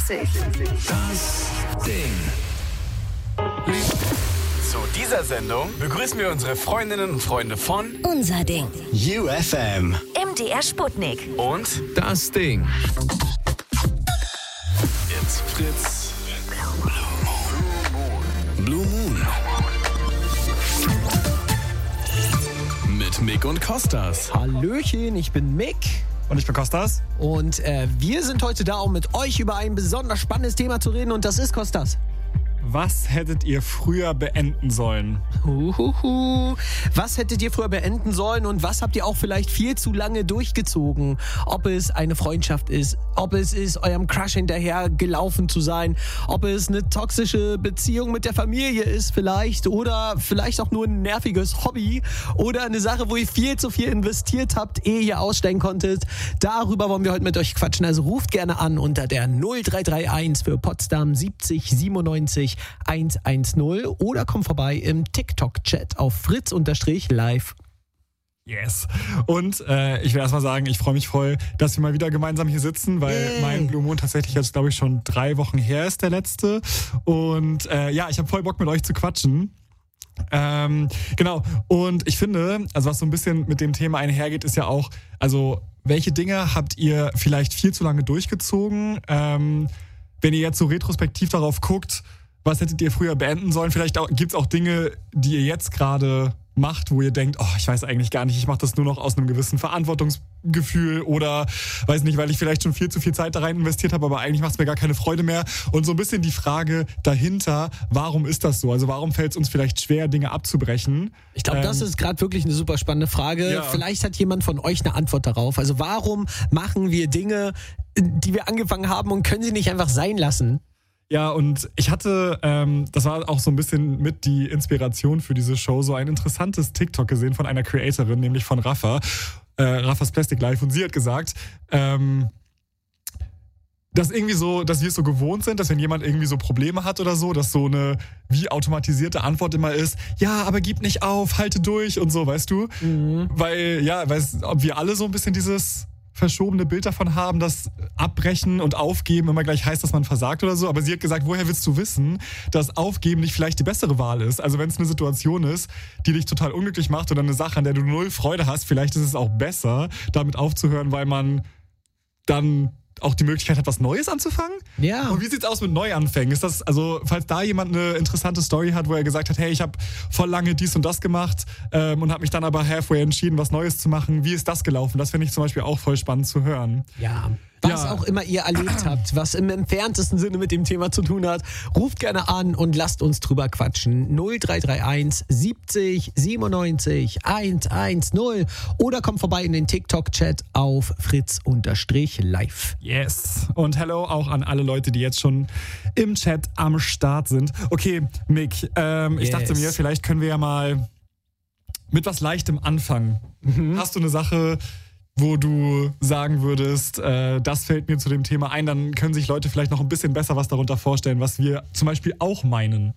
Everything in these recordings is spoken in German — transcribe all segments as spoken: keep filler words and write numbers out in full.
dreißig. Das Ding. Zu dieser Sendung begrüßen wir unsere Freundinnen und Freunde von Unser Ding. U F M. M D R Sputnik. und Das Ding. jetzt Fritz. Blue Moon. Mit Mick und Kostas. Hallöchen, ich bin Mick. Und ich bin Kostas. Und äh, wir sind heute da, um mit euch über ein besonders spannendes Thema zu reden. Und das ist Kostas. Was hättet ihr früher beenden sollen? Huhuhu. Was hättet ihr früher beenden sollen und was habt ihr auch vielleicht viel zu lange durchgezogen? Ob es eine Freundschaft ist, ob es ist, eurem Crush hinterher gelaufen zu sein, ob es eine toxische Beziehung mit der Familie ist vielleicht oder vielleicht auch nur ein nerviges Hobby oder eine Sache, wo ihr viel zu viel investiert habt, ehe ihr aussteigen konntet. Darüber wollen wir heute mit euch quatschen. Also ruft gerne an unter der null drei drei eins für Potsdam siebzig siebenundneunzig hundertzehn oder kommt vorbei im TikTok-Chat auf fritz-live. Yes. Und äh, ich will erstmal sagen, ich freue mich voll, dass wir mal wieder gemeinsam hier sitzen, weil Yay. mein Blue Moon tatsächlich jetzt, glaube ich, schon drei Wochen her ist, der letzte. Und äh, ja, ich habe voll Bock, mit euch zu quatschen. Ähm, genau. Und ich finde, also was so ein bisschen mit dem Thema einhergeht, ist ja auch, also welche Dinge habt ihr vielleicht viel zu lange durchgezogen? Ähm, wenn ihr jetzt so retrospektiv darauf guckt, was hättet ihr früher beenden sollen? Vielleicht gibt es auch Dinge, die ihr jetzt gerade macht, wo ihr denkt, oh, ich weiß eigentlich gar nicht, ich mache das nur noch aus einem gewissen Verantwortungsgefühl oder weiß nicht, weil ich vielleicht schon viel zu viel Zeit da rein investiert habe, aber eigentlich macht es mir gar keine Freude mehr. Und so ein bisschen die Frage dahinter, warum ist das so? Also warum fällt es uns vielleicht schwer, Dinge abzubrechen? Ich glaube, ähm, das ist gerade wirklich eine super spannende Frage. Ja. Vielleicht hat jemand von euch eine Antwort darauf. Also warum machen wir Dinge, die wir angefangen haben und können sie nicht einfach sein lassen? Ja, und ich hatte, ähm, das war auch so ein bisschen mit die Inspiration für diese Show, so ein interessantes TikTok gesehen von einer Creatorin, nämlich von Rafa, äh, Rafas Plastic Life. Und sie hat gesagt, ähm, dass irgendwie so, dass wir es so gewohnt sind, dass wenn jemand irgendwie so Probleme hat oder so, dass so eine wie automatisierte Antwort immer ist, ja, aber gib nicht auf, halte durch und so, weißt du? Mhm. Weil, ja, weiß, ob wir alle so ein bisschen dieses verschobene Bild davon haben, dass Abbrechen und Aufgeben immer gleich heißt, dass man versagt oder so. Aber sie hat gesagt, woher willst du wissen, dass Aufgeben nicht vielleicht die bessere Wahl ist? Also wenn es eine Situation ist, die dich total unglücklich macht oder eine Sache, an der du null Freude hast, vielleicht ist es auch besser, damit aufzuhören, weil man dann auch die Möglichkeit hat, was Neues anzufangen? Ja. Und wie sieht's aus mit Neuanfängen? Ist das, also, falls da jemand eine interessante Story hat, wo er gesagt hat, hey, ich habe voll lange dies und das gemacht ähm, und habe mich dann aber halfway entschieden, was Neues zu machen. Wie ist das gelaufen? Das finde ich zum Beispiel auch voll spannend zu hören. Ja. Was Ja. auch immer ihr erlebt habt, was im entferntesten Sinne mit dem Thema zu tun hat, ruft gerne an und lasst uns drüber quatschen. null drei drei eins siebzig siebenundneunzig hundertzehn oder kommt vorbei in den TikTok-Chat auf fritz-live. Yes. Und hello auch an alle Leute, die jetzt schon im Chat am Start sind. Okay, Mick, ähm, ich Yes. dachte mir, vielleicht können wir ja mal mit was Leichtem anfangen. Mhm. Hast du eine Sache, wo du sagen würdest, äh, das fällt mir zu dem Thema ein, dann können sich Leute vielleicht noch ein bisschen besser was darunter vorstellen, was wir zum Beispiel auch meinen.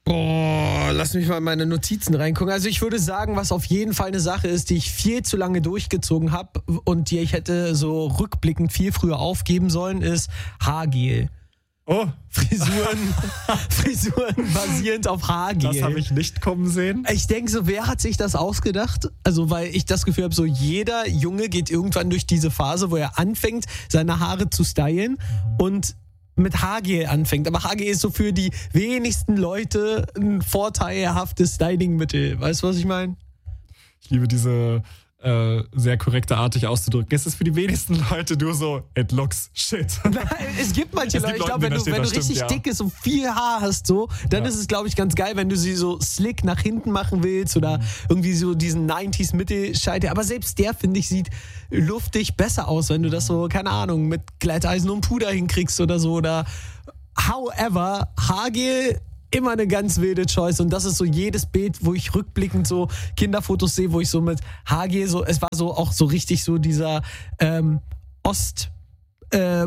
Boah, lass mich mal in meine Notizen reingucken. Also ich würde sagen, was auf jeden Fall eine Sache ist, die ich viel zu lange durchgezogen habe und die ich hätte so rückblickend viel früher aufgeben sollen, ist Haargel. Oh, Frisuren, Frisuren basierend auf Haargel. das habe ich nicht kommen sehen. Ich denke so, wer hat sich das ausgedacht? Also, weil ich das Gefühl habe, so jeder Junge geht irgendwann durch diese Phase, wo er anfängt, seine Haare zu stylen und mit Haargel anfängt. Aber Haargel ist so für die wenigsten Leute ein vorteilhaftes Stylingmittel. Weißt du, was ich meine? Ich liebe diese äh, sehr korrekte Art, dich auszudrücken. Es ist für die wenigsten Leute nur so, it looks shit. Nein, es gibt manche Es Leute, gibt ich glaube, wenn Leute, du, denen wenn das du steht, richtig das stimmt, dick ist und viel Haar hast, so, dann Ja. ist es, glaube ich, ganz geil, wenn du sie so slick nach hinten machen willst oder irgendwie so diesen neunziger Mittelscheitel. Aber selbst der, finde ich, sieht luftig besser aus, wenn du das so, keine Ahnung, mit Glätteisen und Puder hinkriegst oder so. Oder however, Haargel immer eine ganz wilde Choice und das ist so jedes Bild, wo ich rückblickend so Kinderfotos sehe, wo ich so mit Haargel so, es war so auch so richtig so dieser ähm, Ost äh,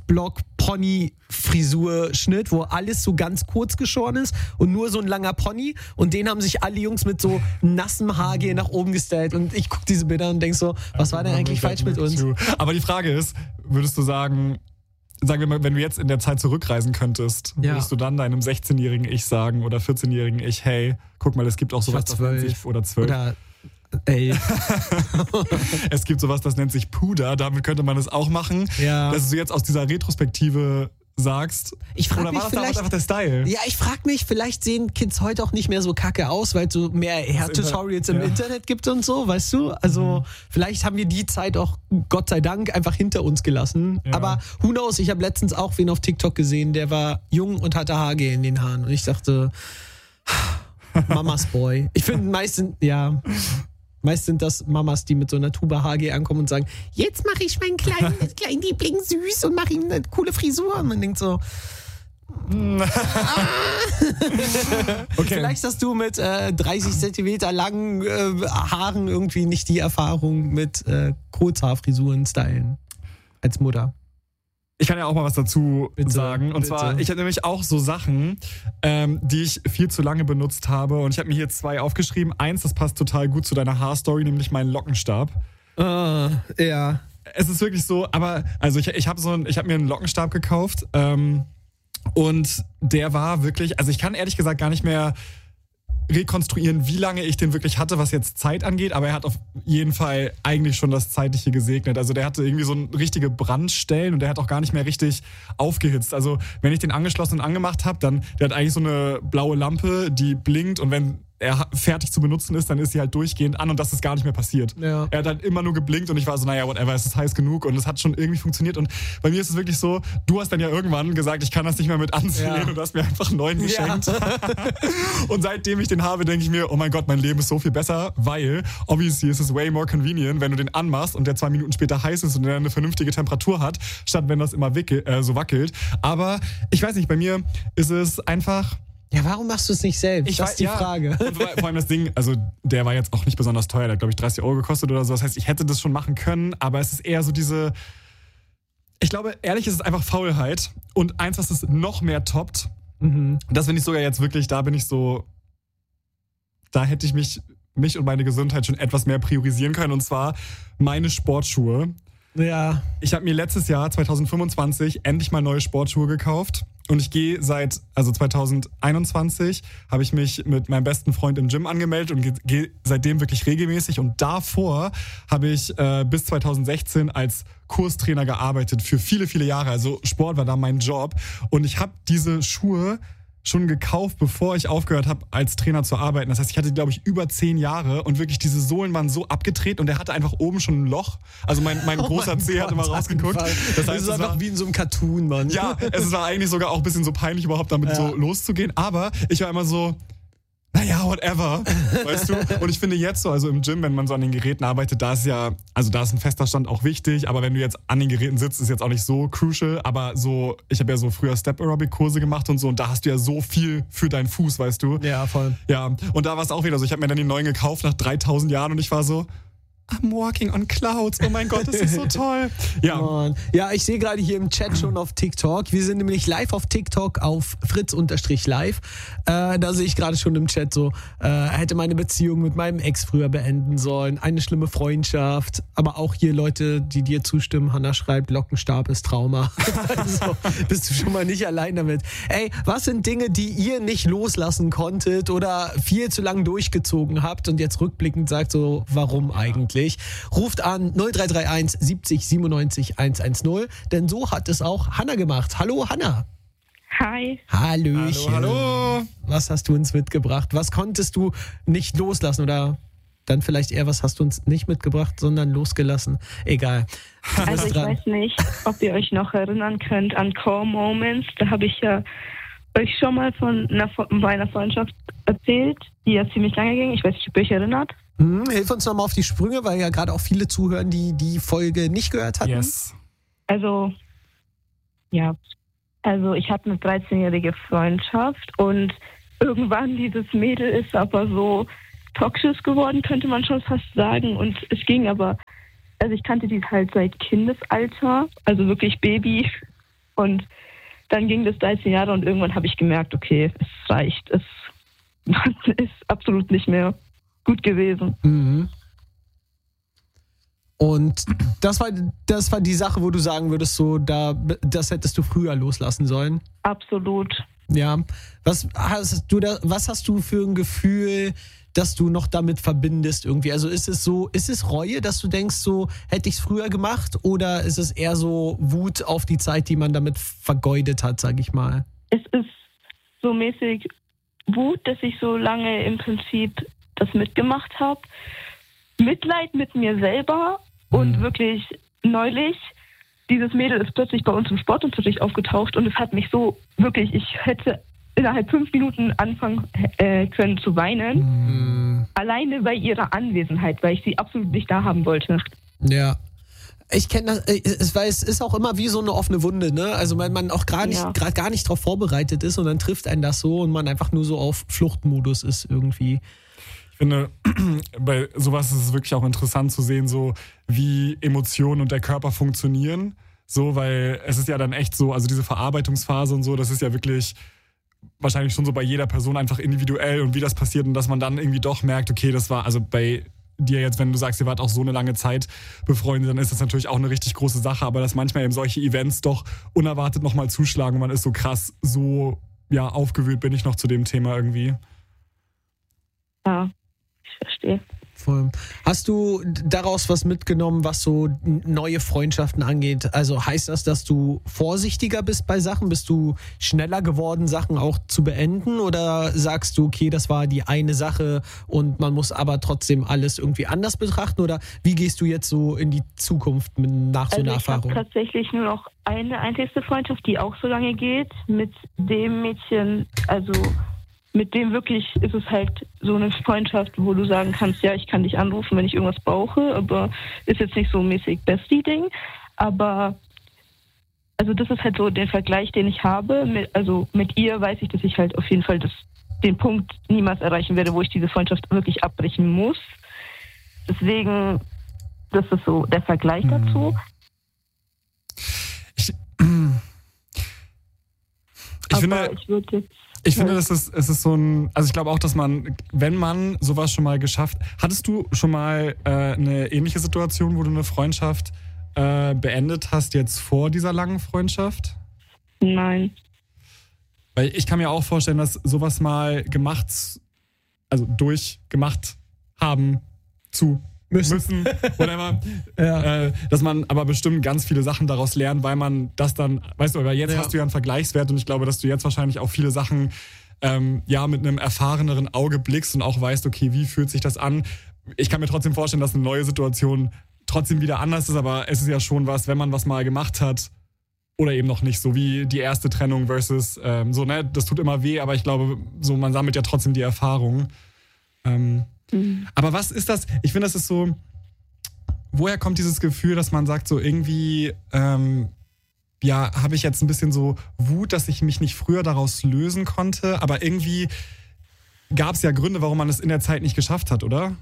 Ostblock-Pony-Frisur-Schnitt, wo alles so ganz kurz geschoren ist und nur so ein langer Pony und den haben sich alle Jungs mit so nassem Haargel nach oben gestylt und ich gucke diese Bilder und denk so, was war denn eigentlich falsch mit uns? Aber die Frage ist, würdest du sagen, sagen wir mal, wenn du jetzt in der Zeit zurückreisen könntest, Ja. würdest du dann deinem sechzehnjährigen Ich sagen oder vierzehnjährigen Ich, hey, guck mal, es gibt auch sowas, Ich das war nennt zwölf. sich, oder zwölf. Oder ey. Es gibt sowas, das nennt sich Puder, damit könnte man es auch machen. Ja. Dass du jetzt aus dieser Retrospektive sagst, Ich frag oder mich war das damals vielleicht- einfach der Style? Ja, ich frag mich, vielleicht sehen Kids heute auch nicht mehr so kacke aus, weil es so mehr Hair-Tutorials im ja. Internet gibt und so, weißt du? Also Mhm. vielleicht haben wir die Zeit auch, Gott sei Dank, einfach hinter uns gelassen. Ja. Aber who knows, ich habe letztens auch wen auf TikTok gesehen, der war jung und hatte Haare in den Haaren. Und ich dachte, Mamas Boy. Ich finde meistens, ja... Meist sind das Mamas, die mit so einer Tuba H G ankommen und sagen, jetzt mache ich meinen kleinen, kleinen Liebling süß und mache ihm eine coole Frisur. Und man denkt so, Okay. vielleicht hast du mit äh, dreißig Zentimeter langen äh, Haaren irgendwie nicht die Erfahrung mit äh, Kurzhaarfrisuren stylen als Mutter. Ich kann ja auch mal was dazu Bitte, sagen. Und bitte. zwar, ich habe nämlich auch so Sachen, ähm, die ich viel zu lange benutzt habe. Und ich habe mir hier zwei aufgeschrieben. Eins, das passt total gut zu deiner Haarstory, nämlich meinen Lockenstab. Ah, ja. Es ist wirklich so, aber also ich, ich habe so ein, ich habe mir einen Lockenstab gekauft ähm, und der war wirklich, also ich kann ehrlich gesagt gar nicht mehr rekonstruieren, wie lange ich den wirklich hatte, was jetzt Zeit angeht, aber er hat auf jeden Fall eigentlich schon das Zeitliche gesegnet. Also der hatte irgendwie so richtige Brandstellen und der hat auch gar nicht mehr richtig aufgehitzt. Also wenn ich den angeschlossen und angemacht habe, dann, der hat eigentlich so eine blaue Lampe, die blinkt und wenn er fertig zu benutzen ist, dann ist sie halt durchgehend an und das ist gar nicht mehr passiert. Ja. Er hat halt immer nur geblinkt und ich war so, naja, whatever, es ist heiß genug und es hat schon irgendwie funktioniert und bei mir ist es wirklich so, du hast dann ja irgendwann gesagt, ich kann das nicht mehr mit ansehen Ja. und du hast mir einfach einen neuen geschenkt. Ja. Und seitdem ich den habe, denke ich mir, oh mein Gott, mein Leben ist so viel besser, weil obviously ist es way more convenient, wenn du den anmachst und der zwei Minuten später heiß ist und der eine vernünftige Temperatur hat, statt wenn das immer wickel, äh, so wackelt. Aber ich weiß nicht, bei mir ist es einfach... Ja, warum machst du es nicht selbst? Ich das weiß, ist die ja. Frage. Und vor vor allem das Ding, also der war jetzt auch nicht besonders teuer, der hat glaube ich dreißig Euro gekostet oder so. Das heißt, ich hätte das schon machen können, aber es ist eher so diese, ich glaube, ehrlich ist es einfach Faulheit. Und eins, was es noch mehr toppt, Mhm. das finde ich sogar jetzt wirklich, da bin ich so, da hätte ich mich, mich und meine Gesundheit schon etwas mehr priorisieren können. Und zwar meine Sportschuhe. Ja. Ich habe mir letztes Jahr, zwanzig fünfundzwanzig, endlich mal neue Sportschuhe gekauft. Und ich gehe seit, also zwanzig einundzwanzig, habe ich mich mit meinem besten Freund im Gym angemeldet und gehe geh seitdem wirklich regelmäßig. Und davor habe ich äh, bis zwanzig sechzehn als Kurstrainer gearbeitet für viele, viele Jahre. Also Sport war da mein Job. Und ich habe diese Schuhe schon gekauft, bevor ich aufgehört habe, als Trainer zu arbeiten. Das heißt, ich hatte, glaube ich, über zehn Jahre und wirklich diese Sohlen waren so abgedreht und der hatte einfach oben schon ein Loch. Also mein, mein großer Oh mein Zeh hat immer Gott, rausgeguckt. Anfall. Das Das heißt, ist es einfach war, wie in so einem Cartoon, Mann. ja, es war eigentlich sogar auch ein bisschen so peinlich, überhaupt damit Ja. so loszugehen. Aber ich war immer so, naja, whatever, weißt du? Und ich finde jetzt so, also im Gym, wenn man so an den Geräten arbeitet, da ist ja, also da ist ein fester Stand auch wichtig, aber wenn du jetzt an den Geräten sitzt, ist jetzt auch nicht so crucial, aber so, ich habe ja so früher Step-Aerobic-Kurse gemacht und so und da hast du ja so viel für deinen Fuß, weißt du? Ja, voll. Ja, und da war es auch wieder so, ich habe mir dann den neuen gekauft nach dreitausend Jahren und ich war so, I'm walking on clouds, oh mein Gott, das ist so toll. Ja, Mann. Ja, ich sehe gerade hier im Chat schon auf TikTok. Wir sind nämlich live auf TikTok auf fritz-live. Äh, da sehe ich gerade schon im Chat so, äh, hätte meine Beziehung mit meinem Ex früher beenden sollen. Eine schlimme Freundschaft. Aber auch hier Leute, die dir zustimmen. Hanna schreibt, Lockenstab ist Trauma. Also bist du schon mal nicht allein damit. Ey, was sind Dinge, die ihr nicht loslassen konntet oder viel zu lang durchgezogen habt und jetzt rückblickend sagt so, warum eigentlich? Ruft an null drei drei eins siebzig siebenundneunzig hundertzehn, denn so hat es auch Hanna gemacht. Hallo Hanna. Hi. Hallöchen. hallo, hallo. Was hast du uns mitgebracht? Was konntest du nicht loslassen oder dann vielleicht eher, was hast du uns nicht mitgebracht, sondern losgelassen? Egal. Du Also bist ich dran. weiß nicht, ob ihr euch noch erinnern könnt an Core Moments. Da habe ich ja euch schon mal von einer, von einer Freundschaft erzählt, die ja ziemlich lange ging. Ich weiß nicht, ob ihr euch erinnert. Hm, hilf uns nochmal auf die Sprünge, weil ja gerade auch viele zuhören, die die Folge nicht gehört hatten. yes. Also, ja. Also ich hatte eine dreizehnjährige Freundschaft und irgendwann dieses Mädel ist aber so toxisch geworden, könnte man schon fast sagen. Und es ging aber, also ich kannte die halt seit Kindesalter, also wirklich Baby. Und dann ging das dreizehn Jahre und irgendwann habe ich gemerkt, okay, es reicht. Es ist absolut nicht mehr gut gewesen. Mhm. Und das war, das war die Sache, wo du sagen würdest, so, da, das hättest du früher loslassen sollen. Absolut. Ja. Was hast du da, was hast du für ein Gefühl, dass du noch damit verbindest irgendwie? Also ist es so, ist es Reue, dass du denkst, so hätte ich es früher gemacht, oder ist es eher so Wut auf die Zeit, die man damit vergeudet hat, sag ich mal? Es ist so mäßig Wut, dass ich so lange im Prinzip das mitgemacht habe. Mitleid mit mir selber und mhm. wirklich neulich, dieses Mädel ist plötzlich bei uns im Sportunterricht aufgetaucht und es hat mich so wirklich, ich hätte innerhalb fünf Minuten anfangen äh, können zu weinen. Mhm. Alleine bei ihrer Anwesenheit, weil ich sie absolut nicht da haben wollte. Ja. Ich kenne das, weil es ist auch immer wie so eine offene Wunde, ne? Also wenn man auch gerade nicht, Ja. gerade gar nicht darauf vorbereitet ist und dann trifft einen das so und man einfach nur so auf Fluchtmodus ist irgendwie. Ich finde, bei sowas ist es wirklich auch interessant zu sehen, so wie Emotionen und der Körper funktionieren. So, weil es ist ja dann echt so, also diese Verarbeitungsphase und so, das ist ja wirklich wahrscheinlich schon so bei jeder Person einfach individuell und wie das passiert und dass man dann irgendwie doch merkt, okay, das war, also bei dir jetzt, wenn du sagst, ihr wart auch so eine lange Zeit befreundet, dann ist das natürlich auch eine richtig große Sache, aber dass manchmal eben solche Events doch unerwartet nochmal zuschlagen und man ist so krass, so ja, aufgewühlt bin ich noch zu dem Thema irgendwie. Ja, ich verstehe. Voll. Hast du daraus was mitgenommen, was so neue Freundschaften angeht? Also heißt das, dass du vorsichtiger bist bei Sachen? Bist du schneller geworden, Sachen auch zu beenden? Oder sagst du, okay, das war die eine Sache und man muss aber trotzdem alles irgendwie anders betrachten? Oder wie gehst du jetzt so in die Zukunft nach so Also einer ich Erfahrung? habe tatsächlich nur noch eine einzigste Freundschaft, die auch so lange geht, mit dem Mädchen, also mit dem wirklich ist es halt so eine Freundschaft, wo du sagen kannst, ja, ich kann dich anrufen, wenn ich irgendwas brauche, aber ist jetzt nicht so mäßig Bestie-Ding. Aber also das ist halt so der Vergleich, den ich habe. Mit, also mit ihr weiß ich, dass ich halt auf jeden Fall das, den Punkt niemals erreichen werde, wo ich diese Freundschaft wirklich abbrechen muss. Deswegen, das ist so der Vergleich dazu. Ich, ich aber finde... ich würde jetzt Ich finde, das ist, es ist so ein, also ich glaube auch, dass man, wenn man sowas schon mal geschafft, hattest du schon mal äh, eine ähnliche Situation, wo du eine Freundschaft äh, beendet hast, jetzt vor dieser langen Freundschaft? Nein. Weil ich kann mir auch vorstellen, dass sowas mal gemacht, also durchgemacht haben zu müssen, müssen whatever, Ja. äh, dass man aber bestimmt ganz viele Sachen daraus lernt, weil man das dann, weißt du, weil jetzt Ja. hast du ja einen Vergleichswert und ich glaube, dass du jetzt wahrscheinlich auch viele Sachen ähm, ja mit einem erfahreneren Auge blickst und auch weißt, okay, wie fühlt sich das an? Ich kann mir trotzdem vorstellen, dass eine neue Situation trotzdem wieder anders ist, aber es ist ja schon was, wenn man was mal gemacht hat oder eben noch nicht, so wie die erste Trennung versus ähm, so, ne, das tut immer weh, aber ich glaube, so man sammelt ja trotzdem die Erfahrung. Ähm, Aber was ist das? Ich finde, das ist so, woher kommt dieses Gefühl, dass man sagt, so irgendwie, ähm, ja, habe ich jetzt ein bisschen so Wut, dass ich mich nicht früher daraus lösen konnte, aber irgendwie gab es ja Gründe, warum man es in der Zeit nicht geschafft hat, oder?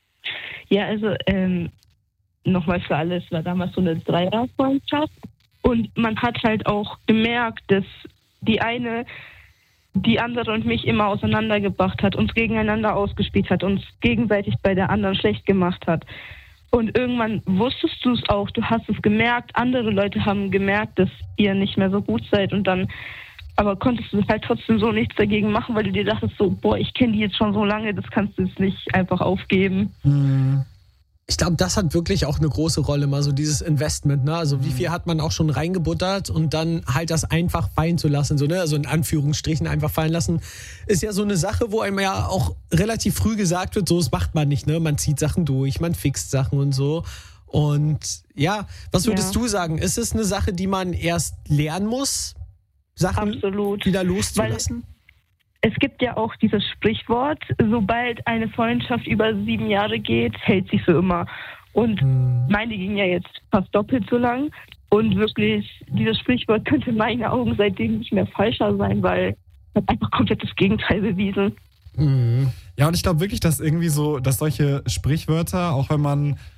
Ja, also ähm, nochmal für alles, war damals so eine Dreierfreundschaft und man hat halt auch gemerkt, dass die eine die andere und mich immer auseinandergebracht hat, uns gegeneinander ausgespielt hat, uns gegenseitig bei der anderen schlecht gemacht hat. Und irgendwann wusstest du es auch, du hast es gemerkt, andere Leute haben gemerkt, dass ihr nicht mehr so gut seid und dann, aber konntest du halt trotzdem so nichts dagegen machen, weil du dir dachtest so, boah, ich kenne die jetzt schon so lange, das kannst du jetzt nicht einfach aufgeben. Mhm. Ich glaube, das hat wirklich auch eine große Rolle, mal so dieses Investment, ne? Also wie viel hat man auch schon reingebuttert und dann halt das einfach fallen zu lassen, so, ne? Also in Anführungsstrichen einfach fallen lassen, ist ja so eine Sache, wo einem ja auch relativ früh gesagt wird, so, das macht man nicht, ne? Man zieht Sachen durch, man fixt Sachen und so. Und ja, was würdest Ja. du sagen? Ist es eine Sache, die man erst lernen muss, Sachen Absolut. wieder loszulassen? Es gibt ja auch dieses Sprichwort, sobald eine Freundschaft über sieben Jahre geht, hält sie für immer. Und Hm. meine ging ja jetzt fast doppelt so lang. Und wirklich, dieses Sprichwort könnte in meinen Augen seitdem nicht mehr falscher sein, weil es hat einfach komplett das Gegenteil bewiesen. Mhm. Ja, und ich glaube wirklich, dass irgendwie so, dass solche Sprichwörter, auch wenn man